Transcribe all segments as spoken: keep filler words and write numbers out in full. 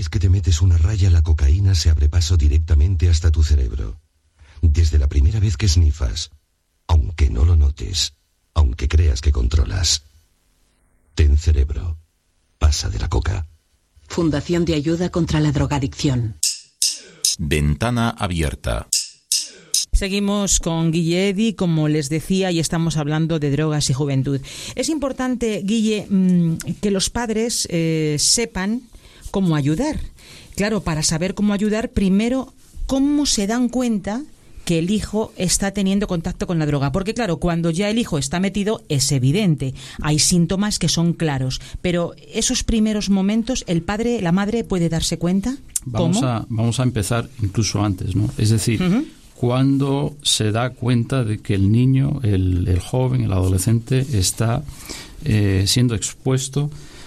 vez que te metes una raya, la cocaína se abre paso directamente hasta tu cerebro. Desde la primera vez que snifas, aunque no lo notes, aunque creas que controlas. Ten cerebro. Pasa de la coca. Fundación de Ayuda contra la Drogadicción. Ventana abierta. Seguimos con Guille Eddy, como les decía, y estamos hablando de drogas y juventud. Es importante, Guille, que los padres eh, sepan cómo ayudar. Claro, para saber cómo ayudar, primero, cómo se dan cuenta que el hijo está teniendo contacto con la droga. Porque claro, cuando ya el hijo está metido, es evidente. Hay síntomas que son claros. Pero esos primeros momentos, ¿el padre, la madre puede darse cuenta? Vamos ¿Cómo? a, vamos a empezar incluso antes, ¿no? Es decir, uh-huh. cuando se da cuenta de que el niño, el, el joven, el adolescente está eh, siendo expuesto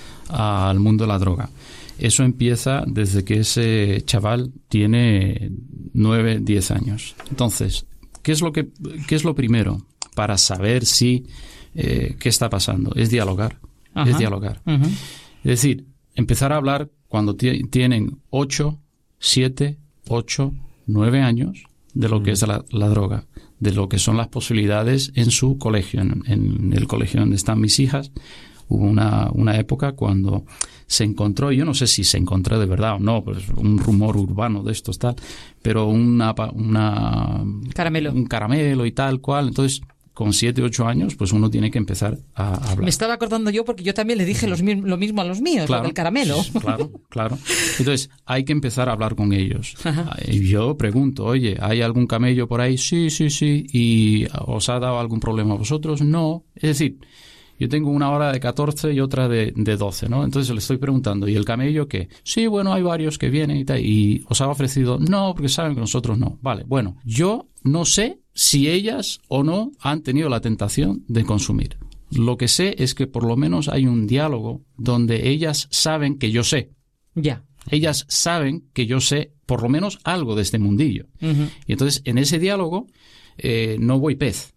al mundo de la droga. Eso empieza desde que ese chaval tiene nueve, diez años. Entonces, ¿qué es lo que, qué es lo primero para saber si eh, qué está pasando? Es dialogar. Ajá. Es dialogar. Uh-huh. Es decir, empezar a hablar cuando t- tienen ocho, siete, ocho, nueve años de lo uh-huh. que es la, la droga, de lo que son las posibilidades en su colegio, en, en el colegio donde están mis hijas. Hubo una, una época cuando se encontró, yo no sé si se encontró de verdad o no, pues un rumor urbano de estos tal, pero una, una caramelo. un caramelo y tal cual. Entonces, con siete, ocho años, pues uno tiene que empezar a hablar. Me estaba acordando yo porque yo también le dije los, lo mismo a los míos, claro, lo del caramelo. Claro, claro. Entonces, hay que empezar a hablar con ellos. Ajá. Yo pregunto, oye, ¿hay algún camello por ahí? Sí, sí, sí. ¿Y os ha dado algún problema a vosotros? No. Es decir, yo tengo una hora de catorce y otra de, de doce, ¿no? Entonces le estoy preguntando, ¿y el camello qué? Sí, bueno, hay varios que vienen y tal. ¿Y os ha ofrecido? No, porque saben que nosotros no. Vale, bueno, yo no sé si ellas o no han tenido la tentación de consumir. Lo que sé es que por lo menos hay un diálogo donde ellas saben que yo sé. Ya. Ellas saben que yo sé por lo menos algo de este mundillo. Uh-huh. Y entonces en ese diálogo eh, no voy pez.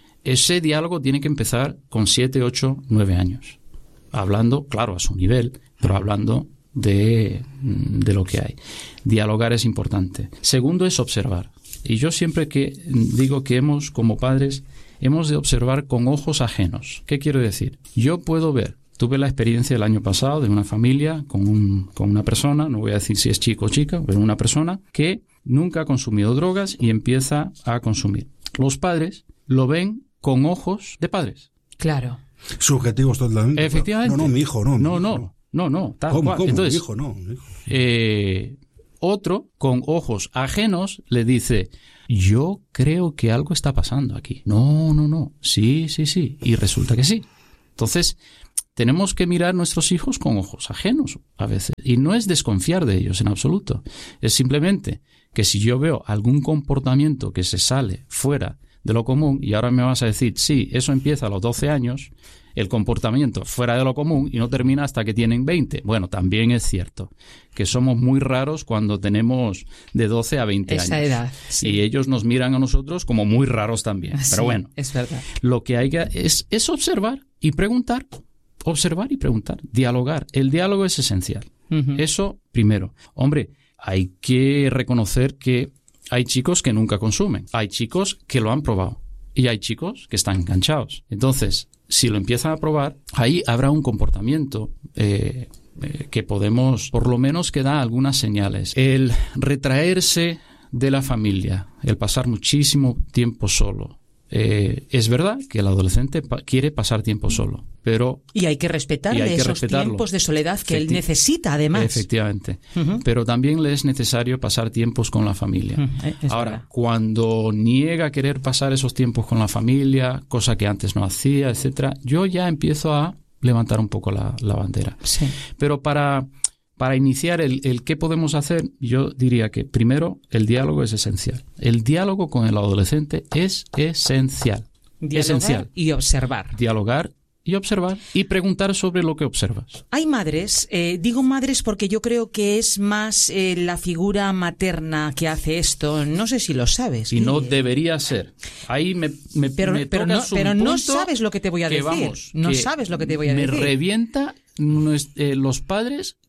Ese diálogo tiene que empezar con siete, ocho, nueve años. Hablando, claro, a su nivel, pero hablando de, de lo que hay. Dialogar es importante. Segundo es observar. Y yo siempre que digo que hemos, como padres, hemos de observar con ojos ajenos. ¿Qué quiero decir? Yo puedo ver, tuve la experiencia el año pasado de una familia con, un, con una persona, no voy a decir si es chico o chica, pero una persona que nunca ha consumido drogas y empieza a consumir. Los padres lo ven con ojos de padres. Claro. Subjetivos totalmente. Efectivamente. No, no, mi hijo, no. No, hijo, no, no, no, no, tal ¿Cómo, cual. cómo? Entonces, mi hijo, no. Mi hijo. Eh, otro, con ojos ajenos, le dice, yo creo que algo está pasando aquí. No, no, no. Sí, sí, sí. Y resulta que sí. Entonces, tenemos que mirar a nuestros hijos con ojos ajenos a veces. Y no es desconfiar de ellos en absoluto. Es simplemente que si yo veo algún comportamiento que se sale fuera de lo común, y ahora me vas a decir, sí, eso empieza a los doce años, el comportamiento fuera de lo común y no termina hasta que tienen veinte. Bueno, también es cierto que somos muy raros cuando tenemos de doce a veinte Esa años. edad, sí. Y ellos nos miran a nosotros como muy raros también. Sí, pero bueno, es verdad. Lo que hay que es, es observar y preguntar. Observar y preguntar. Dialogar. El diálogo es esencial. Uh-huh. Eso primero. Hombre, hay que reconocer que hay chicos que nunca consumen. Hay chicos que lo han probado. Y hay chicos que están enganchados. Entonces, si lo empiezan a probar, ahí habrá un comportamiento eh, eh, que podemos, por lo menos, que da algunas señales. El retraerse de la familia, el pasar muchísimo tiempo solo. Eh, es verdad que el adolescente pa- quiere pasar tiempo solo, pero... Y hay que respetarle hay que esos respetarlo. tiempos de soledad que Efecti- él necesita, además. Efectivamente. Uh-huh. Pero también le es necesario pasar tiempos con la familia. Uh-huh. Es Ahora, verdad. cuando niega querer pasar esos tiempos con la familia, cosa que antes no hacía, etcétera, yo ya empiezo a levantar un poco la, la bandera. Sí. Pero para... Para iniciar el, el qué podemos hacer, yo diría que primero el diálogo es esencial. El diálogo con el adolescente es esencial. Dialogar esencial. y observar. Dialogar y observar y preguntar sobre lo que observas. Hay madres, eh, digo madres porque yo creo que es más eh, la figura materna que hace esto. No sé si lo sabes. Y no Guille. debería ser. Ahí me, me, Pero, me pero, no, tocas un pero no punto sabes lo que te voy a que, decir. vamos, no que sabes lo que te voy a me decir. revienta nues- eh, los padres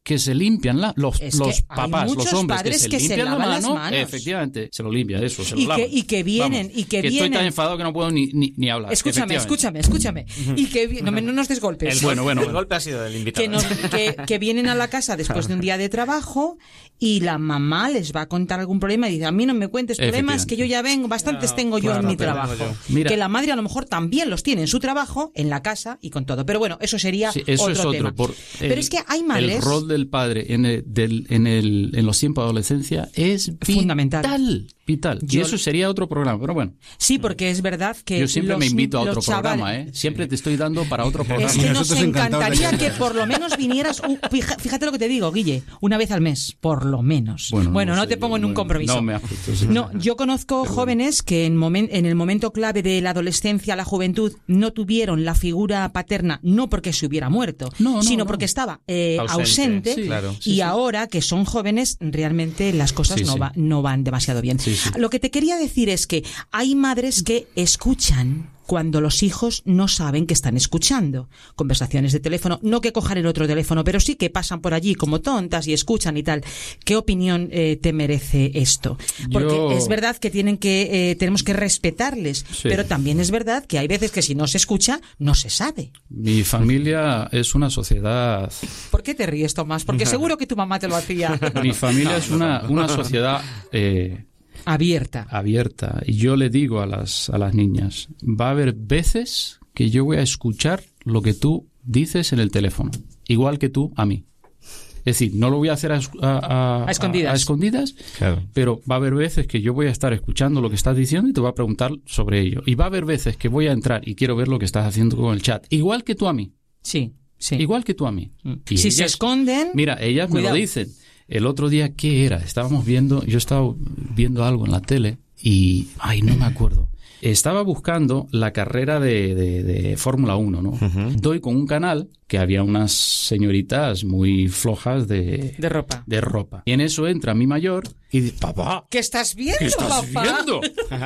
que se limpian la, los, Es que los hay papás, los muchos hombres que padres se que se limpian la lavan las mano, manos. efectivamente, se lo limpian, eso, se lo Y que- lavan. y que vienen- Vamos, y que estoy vienen- tan enfadado que no puedo ni, ni, ni hablar. Escúchame, efectivamente. escúchame, escúchame. Y que vi- no, me- no nos des golpes. El, Bueno, bueno, el bueno. golpe ha sido del invitado. que, nos- que, que vienen a la casa después de un día de trabajo y la mamá les va a contar algún problema y dice, a mí no me cuentes problemas, que yo ya vengo, bastantes tengo yo claro, en mi pero trabajo. tengo yo. Mira. Que la madre a lo mejor también los tiene en su trabajo, en la casa y con todo. Pero bueno, eso sería Sí, eso otro es otro. tema. Por Pero el- es que hay madres... El rol del padre en, el, del, en, el, en los tiempos de adolescencia es Fundamental. vital. vital. Y Yo- eso sería otro programa, pero bueno. Sí, porque es verdad que Yo siempre los- me invito a otro los programa, chavales- ¿eh? Siempre te estoy dando para otro programa. Es que nos Nosotros encantados de encantaría que que por lo menos vinieras, un- fija- fíjate lo que te digo, Guille, una vez al mes, por lo menos. Bueno, no, sé, te pongo en un bueno, compromiso. No me afecto, sí. No, yo conozco jóvenes que en, momen- en el momento clave de la adolescencia, la juventud, no tuvieron la figura paterna, no porque se hubiera muerto, No, no, sino no. porque estaba eh, Ausente, ausente, sí, claro. y ahora que son jóvenes, realmente las cosas Sí, no, sí. va- no van demasiado bien. Sí, sí. Lo que te quería decir es que hay madres que escuchan cuando los hijos no saben que están escuchando. Conversaciones de teléfono, no que cojan el otro teléfono, pero sí que pasan por allí como tontas y escuchan y tal. ¿Qué opinión eh, te merece esto? Porque Yo- es verdad que tienen que eh, tenemos que respetarles, Sí. pero también es verdad que hay veces que si no se escucha, no se sabe. Mi familia es una sociedad. ¿Por qué te ríes, Tomás? Porque seguro que tu mamá te lo hacía. Mi familia es una, una sociedad eh, Abierta. abierta. Y yo le digo a las, a las niñas, va a haber veces que yo voy a escuchar lo que tú dices en el teléfono, igual que tú a mí. Es decir, no lo voy a hacer a, es- a- a- A escondidas. a escondidas, Claro. pero va a haber veces que yo voy a estar escuchando lo que estás diciendo y te voy a preguntar sobre ello. Y va a haber veces que voy a entrar y quiero ver lo que estás haciendo con el chat, igual que tú a mí. Sí, sí. Igual que tú a mí. Y Si se ellas- esconden... Mira, ellas cuidado. me lo dicen. El otro día, ¿qué era? Estábamos viendo, yo estaba viendo algo en la tele y, ay, no me acuerdo. Estaba buscando la carrera de, de, de Fórmula uno, ¿no? Doy con un canal que había unas señoritas muy flojas de, De ropa. de ropa. Y en eso entra mi mayor y dice, papá, ¿Qué estás viendo, ¿qué estás papá? viendo?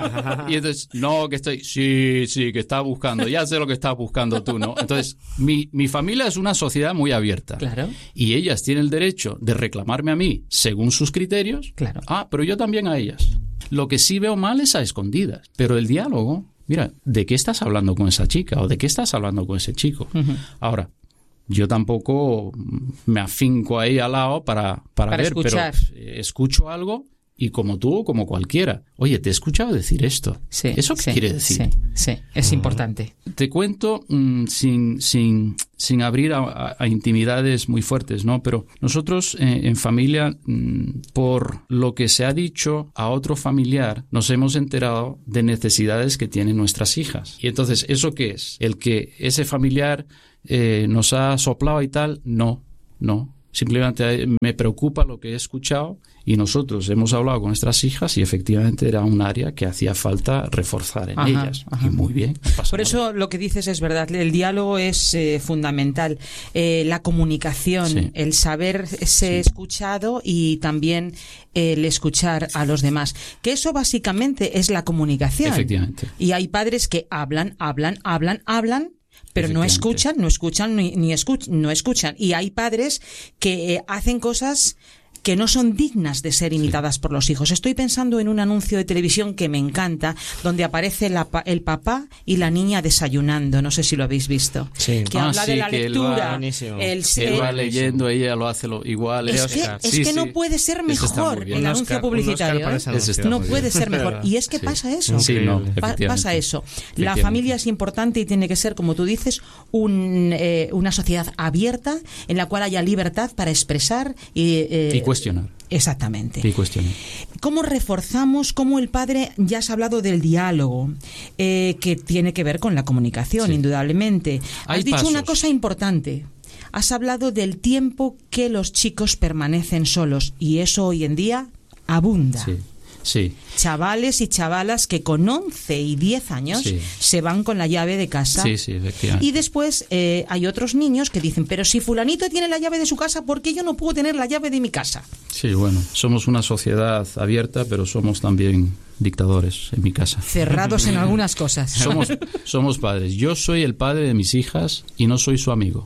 Y entonces, no, que estoy, sí, sí, que estás buscando, ya sé lo que estás buscando tú, ¿no? Entonces, mi, mi familia es una sociedad muy abierta. Claro. Y ellas tienen el derecho de reclamarme a mí según sus criterios. Claro. Ah, pero yo también a ellas. Lo que sí veo mal es a escondidas. Pero el diálogo, mira, ¿de qué estás hablando con esa chica? ¿O de qué estás hablando con ese chico? Ahora, yo tampoco me afinco ahí al lado para, para, Para ver, escuchar. pero eh, escucho algo y como tú o como cualquiera. Oye, te he escuchado decir esto. Sí, ¿Eso qué sí, quiere decir? Sí, sí, es importante. Te cuento mm, sin, sin, sin abrir a, a- a intimidades muy fuertes, ¿no? Pero nosotros eh, en familia, mm, por lo que se ha dicho a otro familiar, nos hemos enterado de necesidades que tienen nuestras hijas. Y entonces, ¿eso qué es? El que ese familiar eh, nos ha soplado y tal, no, no. Simplemente eh, me preocupa lo que he escuchado y nosotros hemos hablado con nuestras hijas y efectivamente era un área que hacía falta reforzar en Ajá, ellas. ajá. Y muy bien. no pasa Por nada. eso lo que dices es verdad, el diálogo es eh, fundamental, eh, la comunicación, Sí. el saber ser escuchado y también el escuchar a los demás, que eso básicamente es la comunicación. Efectivamente. Y hay padres que hablan, hablan, hablan, hablan, pero no Efectivamente. escuchan, no escuchan, ni, ni escuch- no escuchan. Y hay padres que eh, hacen cosas que no son dignas de ser imitadas por los hijos. Estoy pensando en un anuncio de televisión que me encanta, donde aparece la pa- el papá y la niña desayunando. No sé si lo habéis visto. Sí. Que Ah, habla sí, de la que él lectura. va- Buenísimo. el- Él el- va leyendo, ella lo hace lo, igual. es eh, que, Oscar. es Sí, que no sí. puede ser Eso está mejor muy bien. el Un anuncio Oscar- un publicitario. Oscar para ¿eh? ese Eso anuncio. está No muy puede bien. ser mejor. Y es que Sí. pasa eso. Sí, no, Increíble. Pa- efectivamente. pasa eso. La Efectivamente. familia es importante y tiene que ser, como tú dices, un, eh, una sociedad abierta en la cual haya libertad para expresar y, eh, Y cuestionar. Exactamente. Y cuestionar. ¿Cómo reforzamos, cómo el padre, ya has hablado del diálogo, eh, que tiene que ver con la comunicación, Sí. indudablemente? Hay Has dicho una pasos. cosa importante. Has hablado del tiempo que los chicos permanecen solos y eso hoy en día abunda. Sí. Sí. Chavales y chavalas que con once y diez años Sí. se van con la llave de casa. Sí, sí, efectivamente. Y después eh, hay otros niños que dicen, pero si fulanito tiene la llave de su casa, ¿por qué yo no puedo tener la llave de mi casa? Sí, bueno, somos una sociedad abierta, pero somos también dictadores en mi casa. Cerrados en algunas cosas. Somos, somos padres. Yo soy el padre de mis hijas y no soy su amigo.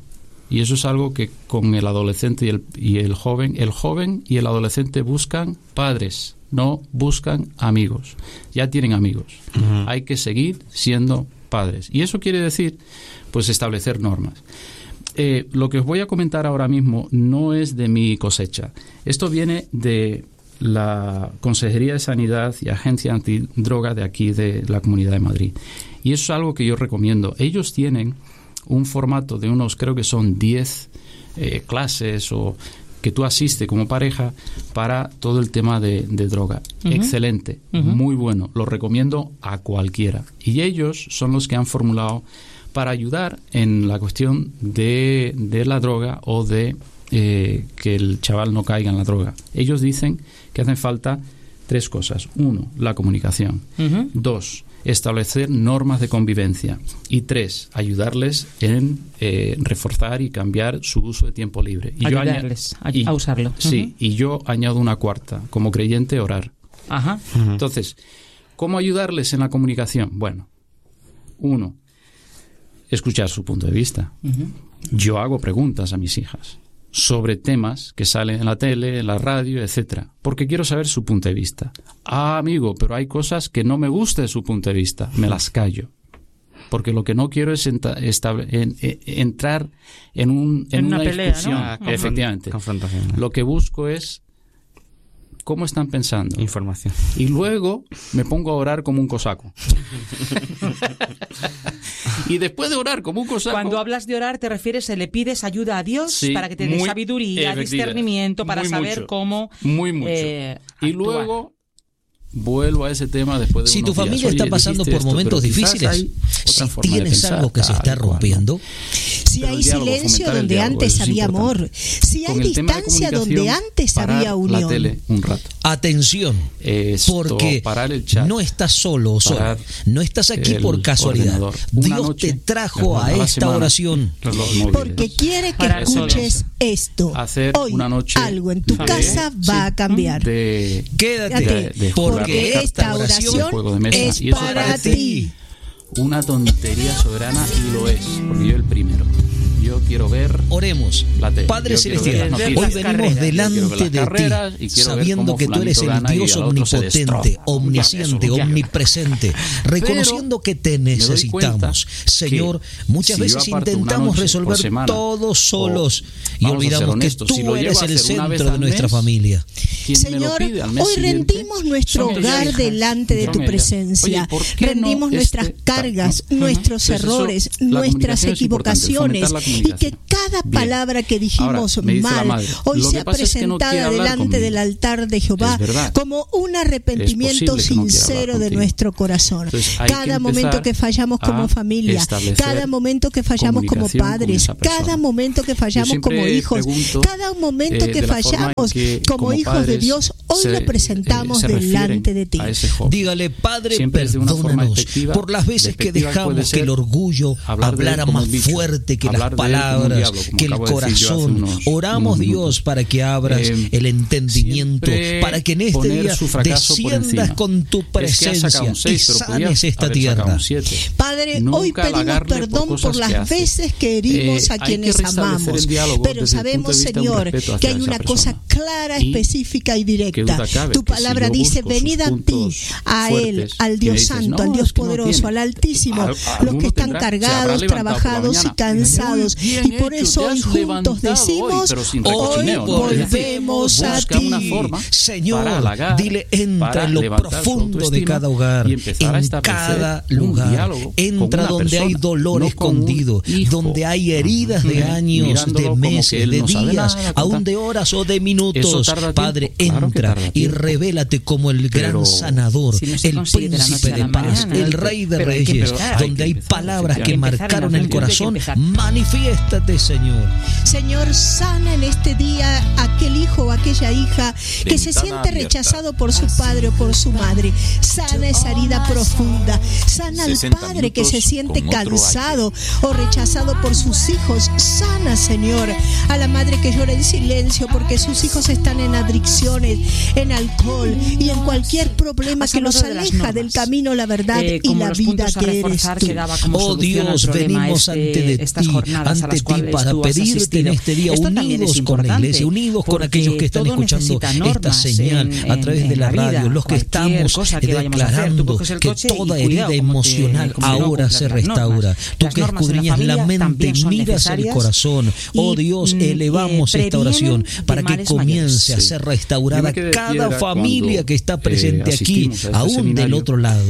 Y eso es algo que con el adolescente y el, y el joven, el joven y el adolescente buscan padres, no buscan amigos. Ya tienen amigos. Uh-huh. Hay que seguir siendo padres. Y eso quiere decir, pues, establecer normas. Eh, lo que os voy a comentar ahora mismo no es de mi cosecha. Esto viene de la Consejería de Sanidad y Agencia Antidroga de aquí, de la Comunidad de Madrid. Y eso es algo que yo recomiendo. Ellos tienen un formato de unos, creo que son diez eh, clases o que tú asistes como pareja para todo el tema de, de droga. Uh-huh. Excelente, uh-huh. Muy bueno. Lo recomiendo a cualquiera. Y ellos son los que han formulado para ayudar en la cuestión de, de la droga o de eh, que el chaval no caiga en la droga. Ellos dicen que hacen falta tres cosas. Uno, la comunicación. Uh-huh. Dos, establecer normas de convivencia. Y tres, ayudarles en eh, reforzar y cambiar su uso de tiempo libre. Y ayudarles yo añ- a, a usarlo. Sí, uh-huh. Y yo añado una cuarta. Como creyente, orar. Ajá. Uh-huh. Entonces, ¿cómo ayudarles en la comunicación? Bueno, uno, escuchar su punto de vista. Uh-huh. Yo hago preguntas a mis hijas sobre temas que salen en la tele, en la radio, etcétera, porque quiero saber su punto de vista. Ah, amigo, pero hay cosas que no me gusta de su punto de vista, me las callo, porque lo que no quiero es enta- estable- en, en, entrar en, un, en, en una, una pelea, discusión. ¿no? Ah, Efectivamente. Confrontación. ¿No? Lo que busco es cómo están pensando. Información. Y luego me pongo a orar como un cosaco. Y después de orar como un cosaco... Cuando hablas de orar, ¿te refieres, le pides ayuda a Dios sí, para que te dé muy, sabiduría, discernimiento, para muy saber mucho, cómo Muy mucho. Eh, y luego vuelvo a ese tema después de si unos tu familia días. está Oye, pasando por esto, momentos difíciles, si tienes algo que se está rompiendo, si hay silencio donde antes había amor, si hay distancia donde antes había unión. La tele un rato. Atención, Esto, porque parar el chat, no estás solo o sola, no estás aquí por casualidad. Dios noche, te trajo a esta semana, oración porque quiere que Para escuches solos. esto. Hacer Hoy una noche algo en tu de, casa va sí, a cambiar. De, Quédate, de, de porque esta oración es y eso para parece ti. Una tontería soberana, y lo es, porque yo el primero. Yo quiero ver. Oremos. La tele. Padre Yo Celestial, hoy venimos carreras. delante de ti, sabiendo que tú eres el Dios omnipotente, omnisciente, omnipresente, reconociendo que te necesitamos. Señor, muchas si veces intentamos noche, resolver semana, todos solos y olvidamos honestos, que tú si lo eres el centro de nuestra mes, familia. Señor, hoy rendimos nuestro hogar delante de tu presencia. Oye, rendimos no nuestras este, cargas, no, nuestros entonces errores, eso, nuestras equivocaciones, y que cada Bien. palabra que dijimos Ahora, mal madre, hoy sea es presentada que no delante conmigo. del altar de Jehová como un arrepentimiento es que no sincero de nuestro corazón. Entonces, cada que momento que fallamos como familia, cada momento que fallamos como padres, cada momento que fallamos como hijos, cada momento eh, que fallamos que, como, como hijos de Dios, hoy se, lo presentamos eh, delante de ti. Dígale, Padre, perdónanos por las veces que dejamos que el orgullo hablar hablara más fuerte que las palabras, diablo, que el corazón. Unos, Oramos, unos Dios, para que abras eh, el entendimiento, para que en este día desciendas con tu presencia es que seis, y sanes esta tierra. Padre, nunca hoy pedimos perdón por, por las que veces que herimos eh, a quienes amamos, pero sabemos, Señor, que hay una cosa clara, específica y directa. Tu palabra dice, venid a ti, a Él, al Dios Santo, no, al Dios poderoso, al Altísimo, al, los que están tendrá, cargados, trabajados y cansados. Bien, y por eso hoy juntos decimos, hoy, hoy volvemos a ti. Señor, halagar, dile, entra en lo profundo de cada hogar, en cada lugar. Entra donde persona, hay dolor no escondido, donde hay heridas de años, de meses, de no días, aún de horas o de minutos. Padre, claro entra y revélate como el gran pero, sanador, si no el príncipe de, de paz, mañana, el rey de pero reyes, hay donde hay, hay palabras que, que marcaron el corazón. Manifiéstate, Señor. Señor, sana en este día aquel hijo o aquella aquella hija que se siente rechazado por su padre o por su madre. Sana esa herida profunda. Sana al padre que se siente cansado o rechazado por sus hijos. Sana, Señor, a la madre que llora en silencio porque sus hijos están en adicciones, en alcohol y en cualquier problema que los aleja del camino, la verdad eh, y la vida que eres tú. Oh Dios, venimos ante de ti, ante ti para pedirte en este día, unidos con la iglesia, unidos con aquellos que están escuchando esta señal en, a través de la radio, los que estamos que declarando que toda herida emocional ahora se restaura. Tú que escudriñas la mente, miras el corazón. Oh Dios, elevamos esta oración para que comience a ser restaurada cada familia que está presente aquí, aún del otro lado.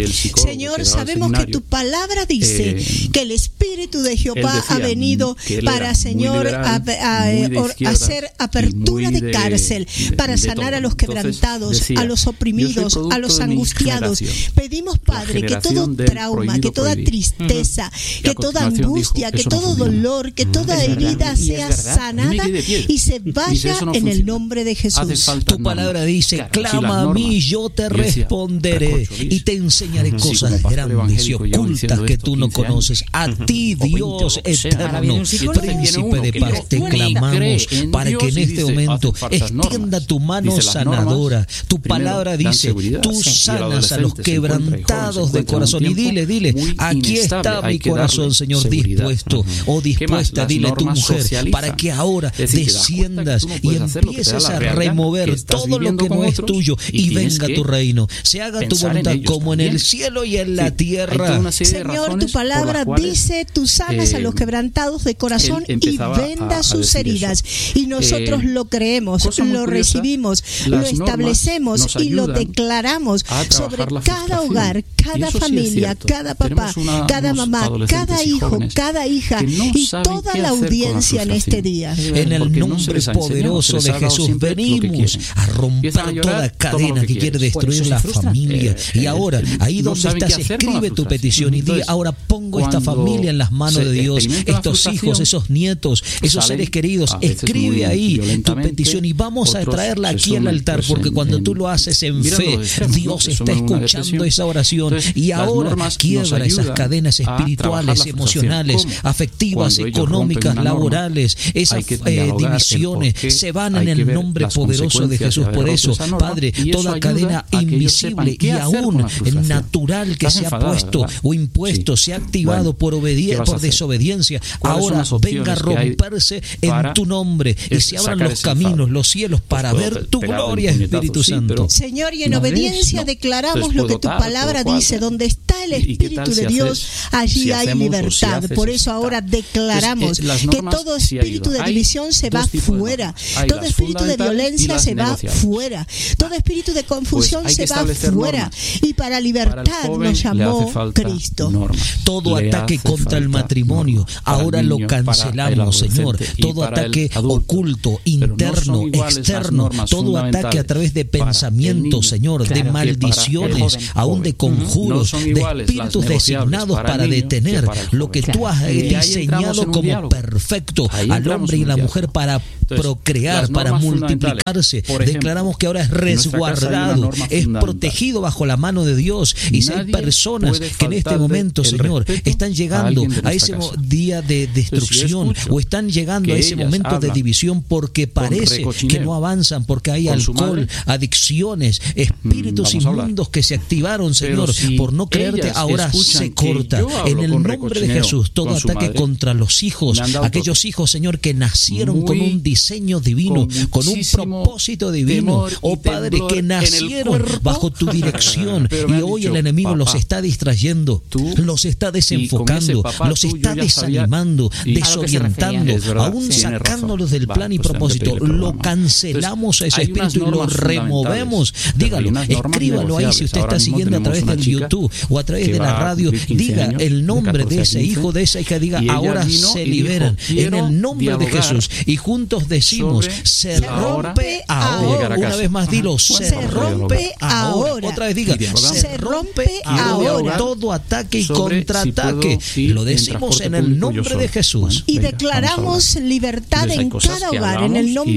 Señor, sabemos que tu palabra dice eh, que el Espíritu de Jehová decía, ha venido para, Señor, liberal, a, a, a hacer apertura de, de cárcel, de, para de sanar todo. A los quebrantados, decía, a los oprimidos, a los angustiados. Pedimos, Padre, que todo trauma, que toda tristeza, uh-huh. que toda angustia, dijo, que todo no dolor, que toda uh-huh. herida sea sanada y se vaya no en el nombre de Jesús. Tu palabra dice, claro, clama a mí, yo te responderé y te enseñaré uh-huh. cosas sí, grandes y ocultas que tú no conoces. A ti, Dios eterno, príncipe de paz, te clamamos para que en este momento extienda tu mano sanadora. Tu palabra dice, tú sanas a los quebrantados de corazón. Y dile, dile, aquí está mi corazón, Señor, dispuesto o dispuesta, dile tu mujer, para que ahora desciendas y empieces a remover todo lo que no es tuyo y venga tu reino. Se haga tu voluntad como en el cielo y en la tierra. Señor, tu palabra dice, tú sanas eh, a los quebrantados de corazón y venda sus heridas. Eso. Y nosotros eh, lo creemos, lo recibimos, lo establecemos y lo declaramos sobre cada hogar, cada familia, sí cada papá, una, cada mamá, cada hijo, cada hija no y toda la audiencia en este día. En el nombre poderoso de Jesús venimos a romper a toda cadena que quiere destruir la familia. Eh, y ahora, ahí donde no estás, escribe tu petición y di, ahora pongo esta familia en las manos de Dios, estos hijos, esos nietos, esos seres queridos, escribe ahí tu petición y vamos a traerla aquí al altar, porque cuando tú lo haces en fe, Dios está escuchando esa oración y ahora quiebra esas cadenas espirituales, emocionales, afectivas, económicas, laborales, esas eh, divisiones se van en el nombre poderoso de Jesús. Por eso, Padre, toda cadena invisible y aún natural que se ha puesto o impuesto, se ha activado por, obedi- por desobediencia, ahora venga a romperse en tu nombre y se abran los caminos, los cielos para ver tu gloria, Espíritu Santo. Señor, y en obediencia declaramos lo que tu palabra dice, donde está el Espíritu de Dios, allí hay libertad. Por eso ahora declaramos que todo espíritu de división se va fuera, todo espíritu de violencia se va fuera, todo espíritu de confusión se va fuera, y para libertad nos llamó Cristo. Todo ataque contra el matrimonio ahora lo cancelamos, Señor. Todo ataque oculto, interno, externo, todo ataque a través de pensamientos, Señor, de maldiciones, aún de conjuros, de espíritus designados para detener lo que tú has diseñado como perfecto al hombre y la mujer para procrear, para multiplicarse. Declaramos que ahora es resguardado, es protegido bajo la mano de Dios. Y si hay personas que en este momento, Señor, están llegando a ese día de destrucción o están llegando a ese momento de división porque parece que no avanzan, porque hay alcohol, adicciones, espíritus inmundos que se activaron, Señor, por no creerte, ahora se corta. En el nombre de Jesús, todo ataque contra los hijos, aquellos hijos, Señor, que nacieron con un diseño divino, con un propósito divino, oh Padre, que nacieron bajo tu dirección y hoy el enemigo los está distrayendo, los está desenfocando, los está desanimando, desorientando, aún sacándolos del plan y propósito. Lo cancelamos a ese espíritu y lo removemos. Dígalo, escríbalo ahí si usted está siguiendo a través del YouTube o a través de la radio. Diga el nombre de ese hijo, de esa hija, diga, ahora se liberan en el nombre de Jesús. Y juntos decimos, se rompe ahora. Una vez más, dilo, se rompe ahora. Otra vez diga, se rompe ahora. Todo ataque y contraataque. Lo decimos en el nombre de Jesús. Y declaramos libertad en cada hogar, en el nombre de Jesús.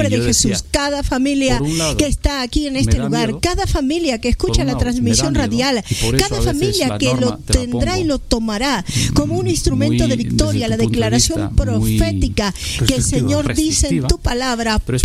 Jesús. Cada familia lado, que está aquí en este lugar, miedo, cada familia que escucha la transmisión radial, cada familia que lo tendrá y lo tomará como un instrumento de victoria, la declaración profética que el Señor dice en tu palabra, paz,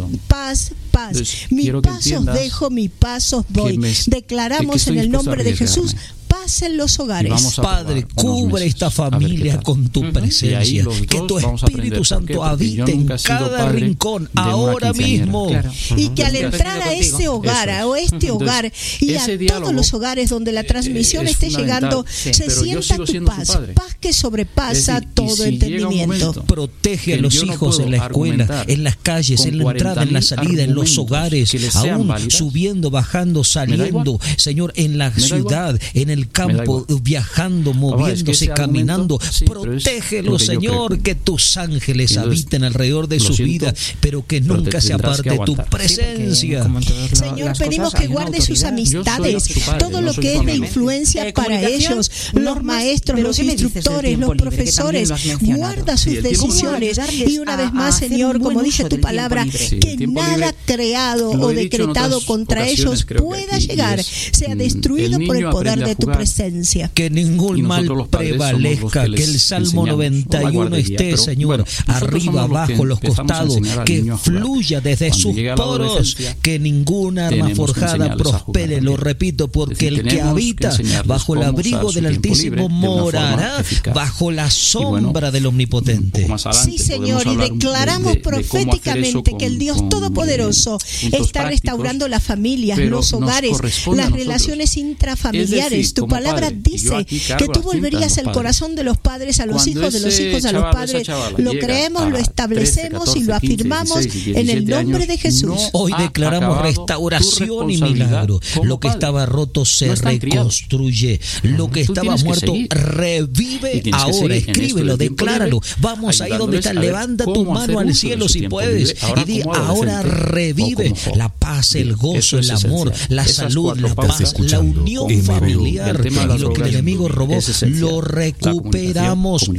paz, paz. Entonces, mi paso dejo, mi paso doy. Me, Declaramos en el nombre de Jesús paz en los hogares. Padre, cubre esta familia con tu presencia. Que tu Espíritu Santo habite en cada rincón ahora mismo. Claro. Y que al entrar a ese hogar, a este hogar y a todos los hogares donde la transmisión esté llegando, se sienta tu paz, paz que sobrepasa todo entendimiento. Protege a los hijos en la escuela, en las calles, en la entrada, en la salida, en los hogares, aún subiendo, bajando, saliendo, Señor, en la ciudad, en el campo, viajando, moviéndose, caminando. Protégelo, Señor, que tus ángeles habiten alrededor de su vida, pero que nunca se aparte tu presencia. Señor, pedimos que guarde sus amistades, todo lo que es de influencia para ellos, los maestros, los instructores, los profesores. Guarda sus decisiones y una vez más, Señor, como dice tu palabra, que nada creado o decretado contra ellos pueda llegar, sea destruido por el poder de tu presencia. Que ningún mal prevalezca, que el Salmo noventa y uno esté, Señor, arriba, abajo, los costados, que fluya desde sus poros, que ninguna arma forjada prospere, lo repito, porque el que habita bajo el abrigo del Altísimo morará bajo la sombra del Omnipotente. Sí, Señor, y declaramos proféticamente que el Dios Todopoderoso está restaurando las familias, los hogares, las relaciones intrafamiliares. Tu palabra dice que tú volverías el corazón de los padres a los hijos, de los hijos a los padres. Lo creemos, lo establecemos y lo afirmamos en el nombre de Jesús. Hoy declaramos restauración y milagro. Lo que estaba roto se reconstruye. Lo que estaba muerto revive ahora. Escríbelo, decláralo. Vamos ahí donde estás. Levanta tu mano al cielo si puedes y di: ahora revive la paz, el gozo, el amor, la salud, la paz, la unión familiar. Y lo que el enemigo robó, lo recuperamos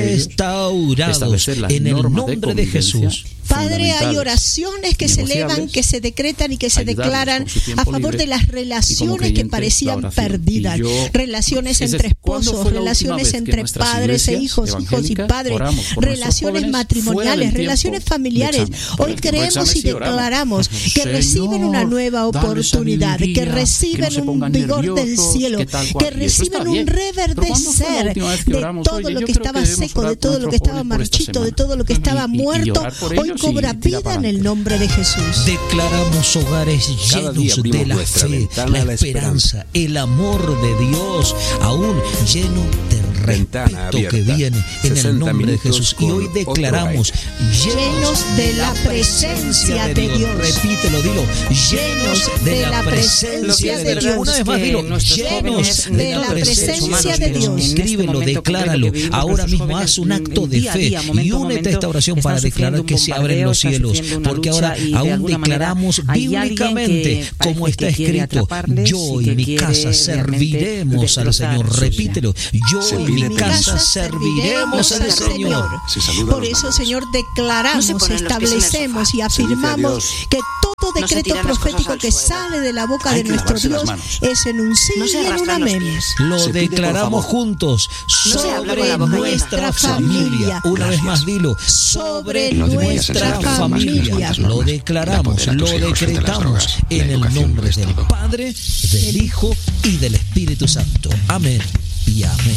restaurados en el nombre de Jesús. Padre, hay oraciones que se elevan, que se decretan y que se declaran a favor de las relaciones que parecían perdidas. Relaciones entre esposos, relaciones entre padres e hijos, hijos y padres, relaciones matrimoniales, relaciones familiares. Hoy creemos y declaramos que reciben una nueva oportunidad, que reciben un vigor del cielo, que reciben un reverdecer de todo lo que estaba seco, de todo lo que estaba marchito, de todo lo que estaba muerto. Hoy cobra vida en el nombre de Jesús. Declaramos hogares llenos de la fe, la esperanza, el amor de Dios, aún lleno de respeto que viene en el nombre de Jesús. Y hoy declaramos llenos de la presencia de Dios. Repítelo, dilo. Llenos de la presencia de Dios. Una vez más, dilo. Llenos de la presencia de Dios. Escríbelo, decláralo. Ahora mismo haz un acto de fe y únete a esta oración para declarar que se abren los cielos. Porque ahora aún declaramos bíblicamente, como está escrito: yo y mi casa serviremos al Señor. Repítelo. Yo y mi casa serviremos al Señor. Por eso, Señor, declaramos, establecemos y afirmamos que todo decreto profético que sale de la boca de nuestro Dios es en un sí y en un amén. Lo declaramos juntos sobre nuestra familia. Una vez más, dilo. Sobre nuestra familia. Lo declaramos, lo decretamos en el nombre del Padre, del Hijo y del Espíritu Santo. Amén y amén.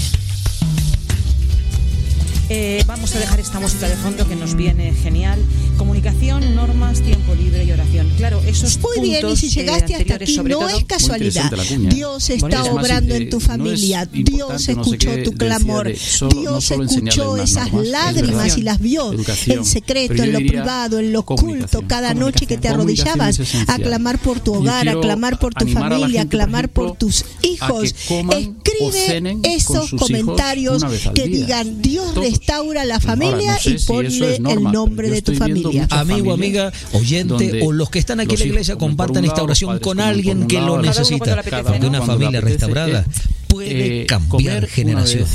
Eh, vamos a dejar esta música de fondo que nos viene genial. Comunicación, normas, tiempo libre y oración. Claro, esos muy puntos, bien, y si llegaste eh, hasta aquí no todo, es casualidad. Dios está bueno, obrando en tu familia. No Dios escuchó no sé tu clamor. De solo, Dios no escuchó esas normas, lágrimas y las vio en secreto, en lo privado, en lo oculto. Cada noche que te arrodillabas a clamar por tu hogar, a clamar por tu familia, a clamar por tus hijos. Escribe esos comentarios que digan: Dios restaura la familia y ponle el nombre de tu familia. Amigo, amiga, oyente o los que están aquí en la iglesia, compartan esta oración con alguien que lo necesita. Porque una familia restaurada puede cambiar generaciones.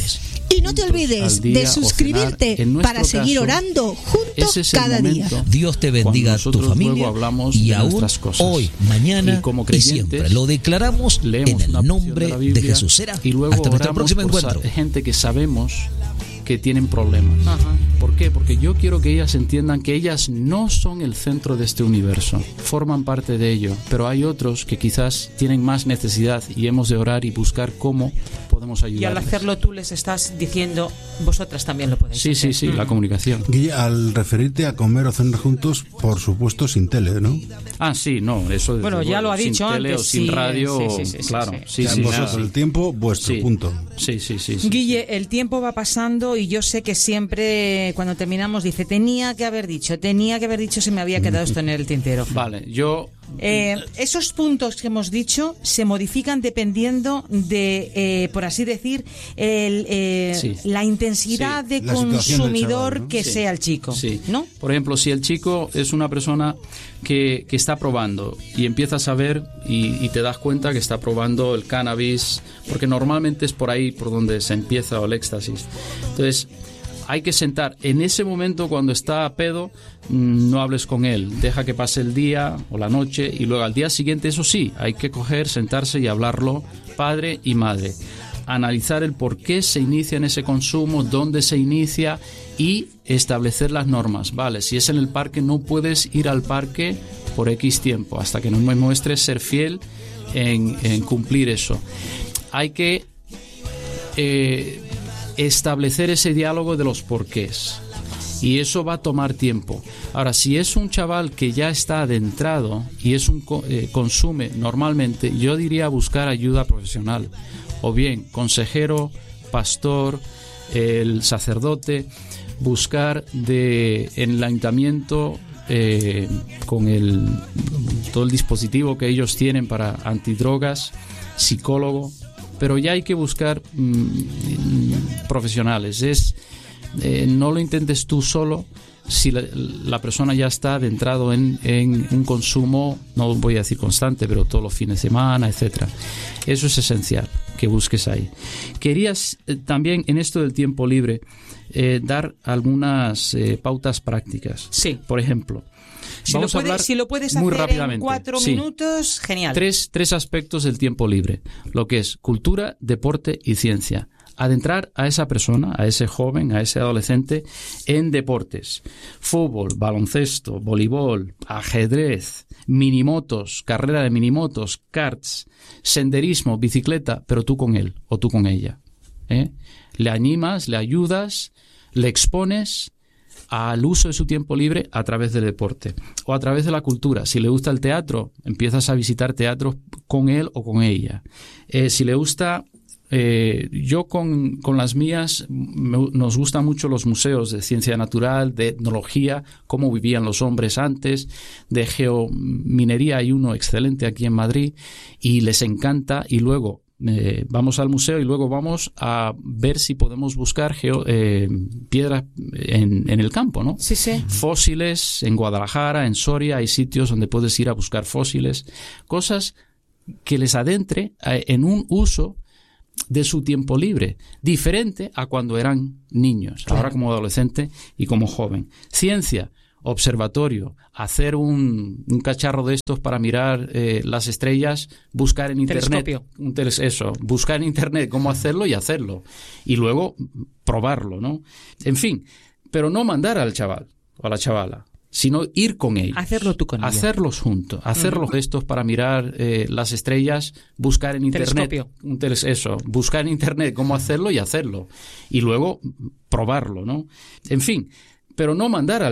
Y no te olvides de suscribirte para seguir caso, orando juntos es cada día. Dios te bendiga a tu familia y aún hoy, mañana y, como y siempre. Lo declaramos en el nombre de, de Jesús. Será y luego hasta nuestro próximo encuentro. Gente que sabemos que tienen problemas. Ajá. ¿Por qué? Porque yo quiero que ellas entiendan que ellas no son el centro de este universo, forman parte de ello, pero hay otros que quizás tienen más necesidad y hemos de orar y buscar cómo podemos ayudarles. Y al hacerlo tú les estás diciendo, vosotras también lo podéis sí, hacer. Sí, sí, sí, la comunicación. Guille, al referirte a comer o cenar juntos, por supuesto sin tele, ¿no? Ah, sí, no, eso bueno, ya lo ha sin dicho tele antes, o sin sí, radio, sí, sí, sí, claro. Sí, sí, sí, sí, vosotros sí. el tiempo, vuestro sí. punto. Sí, sí, sí, sí. Guille, el tiempo va pasando y yo sé que siempre cuando terminamos dice, tenía que haber dicho, tenía que haber dicho, se me había quedado esto en el tintero. Vale, yo... Eh, esos puntos que hemos dicho se modifican dependiendo de, eh, por así decir, el, eh, sí. la intensidad sí. de la consumidor chaval, ¿no? que sí. sea el chico, sí. ¿no? Por ejemplo, si el chico es una persona que, que está probando y empiezas a ver y, y te das cuenta que está probando el cannabis, porque normalmente es por ahí por donde se empieza el éxtasis. Entonces, hay que sentar. En ese momento, cuando está a pedo, no hables con él. Deja que pase el día o la noche y luego al día siguiente, eso sí, hay que coger, sentarse y hablarlo, padre y madre. Analizar el por qué se inicia en ese consumo, dónde se inicia y establecer las normas. Vale, si es en el parque, no puedes ir al parque por X tiempo, hasta que no me muestres ser fiel en, en cumplir eso. Hay que... Eh, establecer ese diálogo de los porqués y eso va a tomar tiempo. Ahora, si es un chaval que ya está adentrado y es un eh, consume normalmente, yo diría buscar ayuda profesional, o bien consejero, pastor, el sacerdote, buscar de en el ayuntamiento eh, con el todo el dispositivo que ellos tienen para antidrogas, psicólogo. Pero ya hay que buscar mmm, profesionales. Es eh, no lo intentes tú solo si la, la persona ya está adentrado en, en un consumo, no voy a decir constante, pero todos los fines de semana, etcétera. Eso es esencial, que busques ahí. Querías eh, también en esto del tiempo libre eh, dar algunas eh, pautas prácticas. Sí. Por ejemplo, Si Vamos lo, a hablar puedes, si lo puedes muy hacer rápidamente. en cuatro sí. minutos, genial. Tres, tres aspectos del tiempo libre, lo que es cultura, deporte y ciencia. Adentrar a esa persona, a ese joven, a ese adolescente en deportes. Fútbol, baloncesto, voleibol, ajedrez, minimotos, carrera de minimotos, karts, senderismo, bicicleta, pero tú con él o tú con ella. ¿eh? Le animas, le ayudas, le expones al uso de su tiempo libre a través del deporte o a través de la cultura. Si le gusta el teatro, empiezas a visitar teatros con él o con ella. Eh, si le gusta, eh, yo con, con las mías me, nos gustan mucho los museos de ciencia natural, de etnología, cómo vivían los hombres antes, de geominería, hay uno excelente aquí en Madrid y les encanta y luego Eh, vamos al museo y luego vamos a ver si podemos buscar geo, eh, piedras en, en el campo, ¿no? Sí, sí. Fósiles en Guadalajara, en Soria, hay sitios donde puedes ir a buscar fósiles, cosas que les adentre eh, en un uso de su tiempo libre, diferente a cuando eran niños, claro. Ahora como adolescente y como joven. Ciencia, observatorio, hacer un, un cacharro de estos para mirar eh, las estrellas, buscar en internet un teles, eso, buscar en internet cómo hacerlo y hacerlo y luego probarlo, ¿no? En fin, pero no mandar al chaval o a la chavala, sino ir con ellos, hacerlo tú con ellos, hacerlos juntos, hacer los gestos para mirar eh, las estrellas, buscar en internet un teles, eso, buscar en internet cómo hacerlo y hacerlo y luego probarlo, ¿no? En fin, pero no mandar al